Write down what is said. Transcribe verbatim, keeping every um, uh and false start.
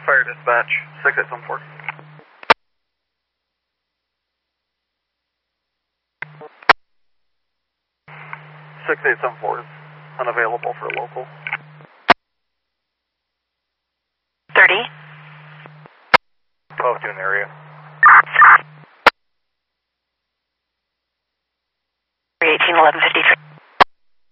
Fire dispatch, six eight seven four. six eight seven four is unavailable for local. thirty. twelve to an area. eighteen eleven fifty-three.